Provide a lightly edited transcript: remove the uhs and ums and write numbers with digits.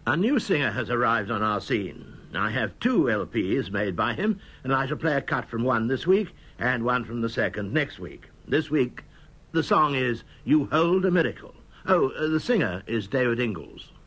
A new singer has arrived on our scene. I have 2 LPs made by him, and I shall play a cut from one this week and one from the second next week. This week, the song is You Hold a Miracle. Oh, the singer is David Ingalls.